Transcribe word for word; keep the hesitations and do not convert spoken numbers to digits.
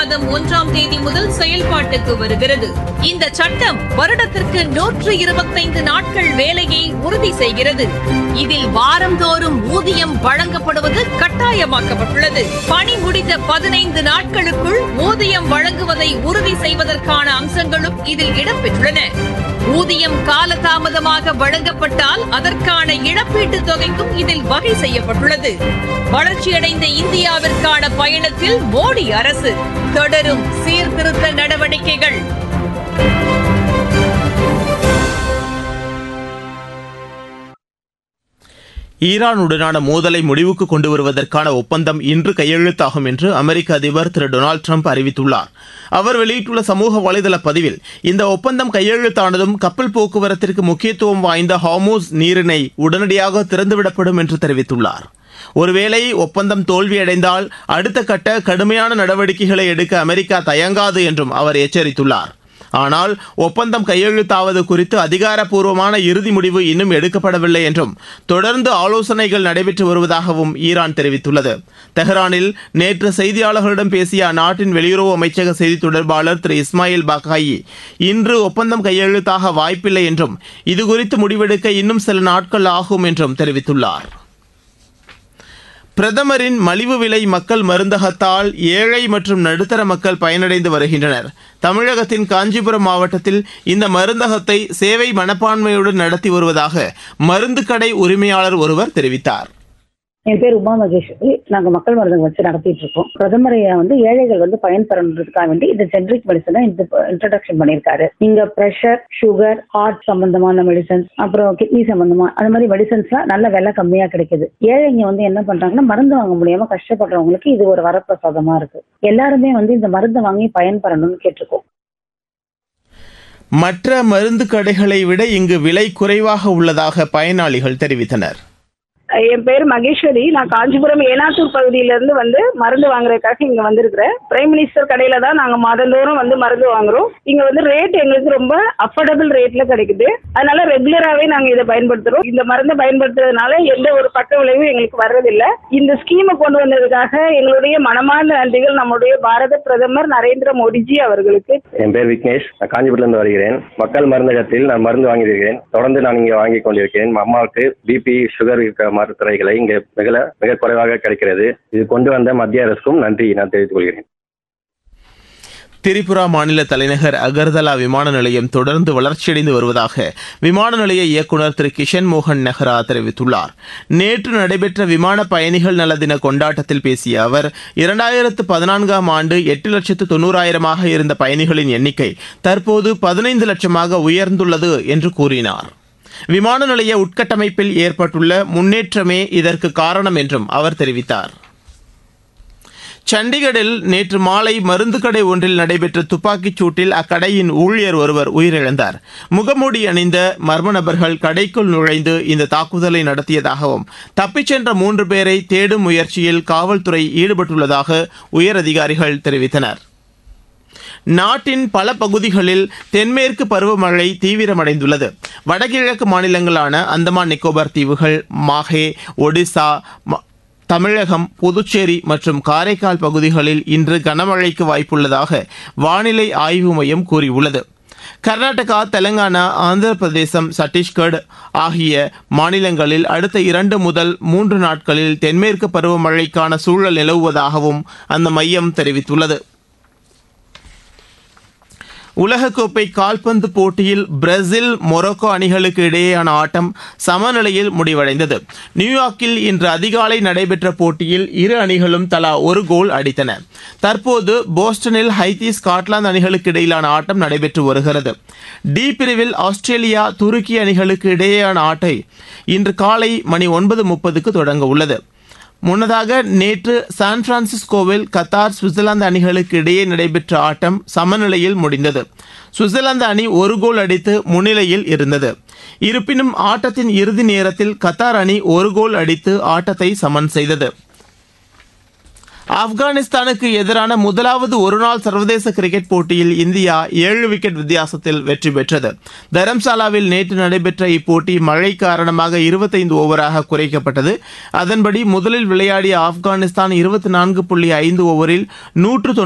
மாதம் ஒன்றாம் தேதி முதல் செயல்பாட்டுக்கு வருகிறது. இந்த சட்டம் வருடத்திற்கு நூற்று இருபத்தைந்து நாட்கள் வேலையை உறுதி செய்கிறது. இதில் வாரந்தோறும் ஊதியம் வழங்கப்படுவது கட்டாயமாக்கப்பட்டுள்ளது. பணி முடிந்த பதினைந்து நாட்களுக்குள் ஊதியம் வழங்குவதை உறுதி செய்வதற்கான அம்சங்களும் இதில் இடம்பெற்றுள்ளன. ஊதியம் காலதாமதமாக வழங்கப்பட்டால் அதற்கான இழப்பீட்டுத் தொகைக்கும் இதில் வகை செய்யப்பட்டுள்ளது. வளர்ச்சியடைந்த இந்தியாவிற்கான பயணத்தில் மோடி அரசு தொடரும் சீர்திருத்த நடவடிக்கைகள். ஈரானுடனான மோதலை முடிவுக்கு கொண்டு வருவதற்கான ஒப்பந்தம் இன்று கையெழுத்தாகும் என்று அமெரிக்க அதிபர் திரு டொனால்டு டிரம்ப் அறிவித்துள்ளார். அவர் வெளியிட்டுள்ள சமூக வலைதள பதிவில், இந்த ஒப்பந்தம் கையெழுத்தானதும் கப்பல் போக்குவரத்திற்கு முக்கியத்துவம் வாய்ந்த ஹார்முஸ் நீரிணை உடனடியாக திறந்துவிடப்படும் என்று தெரிவித்துள்ளார். ஒருவேளை ஒப்பந்தம் தோல்வியடைந்தால் அடுத்த கட்ட கடுமையான நடவடிக்கைகளை எடுக்க அமெரிக்கா தயங்காது என்றும் அவர் எச்சரித்துள்ளார். ஆனால் ஒப்பந்தம் கையெழுத்தாவது குறித்து அதிகாரப்பூர்வமான இறுதி முடிவு இன்னும் எடுக்கப்படவில்லை என்றும் தொடர்ந்து ஆலோசனைகள் நடைபெற்று வருவதாகவும் ஈரான் தெரிவித்துள்ளது. தெஹ்ரானில் நேற்று செய்தியாளர்களிடம் பேசிய அந்நாட்டின் வெளியுறவு அமைச்சக செய்தி தொடர்பாளர் திரு இஸ்மாயில் பாகாயி, இன்று ஒப்பந்தம் கையெழுத்தாக வாய்ப்பில்லை என்றும் இதுகுறித்து முடிவெடுக்க இன்னும் சில நாட்கள் ஆகும் என்றும் தெரிவித்துள்ளார். பிரதமரின் மலிவு விலை மக்கள் மருந்தகத்தால் ஏழை மற்றும் நடுத்தர மக்கள் பயனடைந்து வருகின்றனர். தமிழகத்தின் காஞ்சிபுரம் மாவட்டத்தில் இந்த மருந்தகத்தை சேவை மனப்பான்மையுடன் நடத்தி வருவதாக மருந்து கடை உரிமையாளர் ஒருவர் தெரிவித்தார். என் பேர் உமா மகேஸ்வரி. நாங்க மக்கள் மருந்தகம் வச்சு நடத்திட்டு இருக்கோம். பிரதமரை வந்து ஏழைகள் வந்து பயன்பெறதுக்காக வேண்டி இந்த ஜெனரிக் மெடிசனை இன்ட்ரடக்ஷன் பண்ணியிருக்காரு. இங்க பிரஷர், சுகர், ஹார்ட் சம்பந்தமான மெடிசன்ஸ், அப்புறம் கிட்னி சம்பந்தமா அந்த மாதிரி மெடிசன்ஸ்லாம் நல்ல விலை கம்மியா கிடைக்குது. ஏழைங்க வந்து என்ன பண்றாங்கன்னா மருந்து வாங்க முடியாம கஷ்டப்படுறவங்களுக்கு இது ஒரு வரப்பிரசாதமா இருக்கு. எல்லாருமே வந்து இந்த மருந்து வாங்கி பயன்பெறணும்னு கேட்டிருக்கோம். மற்ற மருந்து கடைகளை விட இங்கு விலை குறைவாக உள்ளதாக பயனாளிகள் தெரிவித்தனர். என் பேர் மகேஸ்வரி. நான் காஞ்சிபுரம் ஏனாத்தூர் பகுதியில இருந்து வந்து மருந்து வாங்குறதுக்காக இங்க வந்திருக்கிறேன். பிரைம் மினிஸ்டர் கடையில தான் நாங்க மாதந்தோறும் வந்து மருந்து வாங்குறோம். இங்க வந்து ரேட் எங்களுக்கு ரொம்ப அஃபோர்டபுள் ரேட்ல கிடைக்குது. அதனால ரெகுலராகவே நாங்க இதை பயன்படுத்துறோம். இந்த மருந்தை பயன்படுத்துறதுனால எந்த ஒரு பக்க விளைவும் எங்களுக்கு வர்றதில்லை. இந்த ஸ்கீமை கொண்டு வந்ததுக்காக எங்களுடைய மனமார்ந்த நன்றிகள் நம்முடைய பாரத பிரதமர் நரேந்திர மோடிஜி அவர்களுக்கு. என் பேர் விக்னேஷ். நான் காஞ்சிபுரத்திலிருந்து வருகிறேன். மக்கள் மருந்தகத்தில் நான் மருந்து வாங்கியிருக்கிறேன். தொடர்ந்து நான் இங்கே வாங்கி கொண்டிருக்கிறேன். அம்மாவுக்கு பிபி, சுகர் இருக்க மருத்துவரைகளை இங்கே மிக மிக குறைவாக கிடைக்கிறது. இது கொண்டு வந்த மத்திய அரசுக்கும் நன்றி நான் தெரிவித்துக் கொள்கிறேன். திரிபுரா மாநில தலைநகர் அகர்தலா விமான நிலையம் தொடர்ந்து வளர்ச்சியடைந்து வருவதாக விமான நிலைய இயக்குநர் திரு கிஷன் மோகன் நெஹ்ரா தெரிவித்துள்ளார். நேற்று நடைபெற்ற விமான பயணிகள் நல தின கொண்டாட்டத்தில் பேசிய அவர், இரண்டாயிரத்து பதினான்காம் ஆண்டு எட்டு லட்சத்து தொண்ணூறாயிரமாக இருந்த பயணிகளின் எண்ணிக்கை தற்போது பதினைந்து லட்சமாக உயர்ந்துள்ளது என்று கூறினார். விமான நிலைய உட்கட்டமைப்பில் ஏற்பட்டுள்ள முன்னேற்றமே இதற்கு காரணம் என்றும் அவர் தெரிவித்தார். சண்டிகரில் நேற்று மாலை மருந்து கடை ஒன்றில் நடைபெற்ற துப்பாக்கிச் சூட்டில் அக்கடையின் ஊழியர் ஒருவர் உயிரிழந்தார். முகமூடி அணிந்த மர்ம நபர்கள் கடைக்குள் நுழைந்து இந்த தாக்குதலை நடத்தியதாகவும் தப்பிச் சென்ற மூன்று பேரை தேடும் முயற்சியில் காவல்துறை ஈடுபட்டுள்ளதாக உயரதிகாரிகள் தெரிவித்தனர். நாட்டின் பல பகுதிகளில் தென்மேற்கு பருவமழை தீவிரமடைந்துள்ளது. வடகிழக்கு மாநிலங்களான அந்தமான் நிக்கோபார் தீவுகள், மாஹே, ஒடிசா, தமிழகம், புதுச்சேரி மற்றும் காரைக்கால் பகுதிகளில் இன்று கனமழைக்கு வாய்ப்புள்ளதாக வானிலை ஆய்வு மையம் கூறியுள்ளது. கர்நாடகா, தெலங்கானா, ஆந்திர பிரதேசம், சத்தீஸ்கர் ஆகிய மாநிலங்களில் அடுத்த இரண்டு முதல் மூன்று நாட்களில் தென்மேற்கு பருவமழைக்கான சூழல் நிலவுவதாகவும் அந்த மையம் தெரிவித்துள்ளது. உலகக்கோப்பை கால்பந்து போட்டியில் பிரேசில், மொரோக்கோ அணிகளுக்கு இடையேயான ஆட்டம் சமநிலையில் முடிவடைந்தது. நியூயார்க்கில் இன்று அதிகாலை நடைபெற்ற போட்டியில் இரு அணிகளும் தலா ஒரு கோல் அடித்தன. தற்போது போஸ்டனில் ஹைத்தி, ஸ்காட்லாந்து அணிகளுக்கு இடையிலான ஆட்டம் நடைபெற்று வருகிறது. டி பிரிவில் ஆஸ்திரேலியா, துருக்கி அணிகளுக்கு இடையேயான ஆட்டம் இன்று காலை மணி ஒன்பது முப்பதுக்கு தொடங்க உள்ளது. முன்னதாக நேற்று சான் பிரான்சிஸ்கோவில் கத்தார், சுவிட்சர்லாந்து அணிகளுக்கு இடையே நடைபெற்ற ஆட்டம் சமநிலையில் முடிந்தது. சுவிட்சர்லாந்து அணி ஒரு கோல் அடித்து முன்னிலையில் இருந்தது. இருப்பினும் ஆட்டத்தின் இறுதி நேரத்தில் கத்தார் அணி ஒரு கோல் அடித்து ஆட்டத்தை சமன் செய்தது. ஆப்கானிஸ்தானுக்கு எதிரான முதலாவது ஒருநாள் சர்வதேச கிரிக்கெட் போட்டியில் இந்தியா ஏழு விக்கெட் வித்தியாசத்தில் வெற்றி பெற்றது. தரம்சாலாவில் நேற்று நடைபெற்ற இப்போட்டி மழை காரணமாக இருபத்தைந்து ஓவராக குறைக்கப்பட்டது. அதன்படி முதலில் விளையாடிய ஆப்கானிஸ்தான் இருபத்தி நான்கு புள்ளி ஐந்து ஓவரில் நூற்று